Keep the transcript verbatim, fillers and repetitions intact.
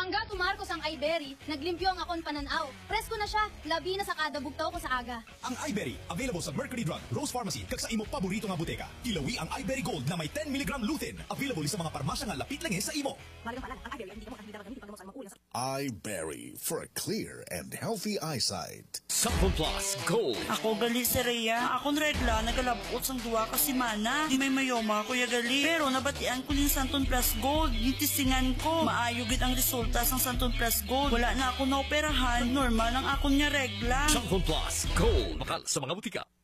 Bangga tumarkos ang iBerry, naglimpyo ang akon pananaw. Presko na siya, labi na sa kada bugtaw ko sa aga. Ang iBerry, available sa Mercury Drug, Rose Pharmacy, kag sa imo paborito nga buteka. Ilawi ang iBerry Gold na may ten milligram lutein. Available sa mga parmasya nga lapit lang sa imo. iBerry for a clear and healthy eyesight. Santon Plus Gold. Ako gali si Rhea. Akong regla, nagalabot sang duwa ka simana. Di may mayoma, kuya gali. Pero nabatian ko din Santon Plus Gold. Gitisingan ko. Maayo gid ang resulta sang Santon Plus Gold. Wala na ako naoperahan. Normal ang akong niya regla. Santon Plus Gold. Makal sa mga butika.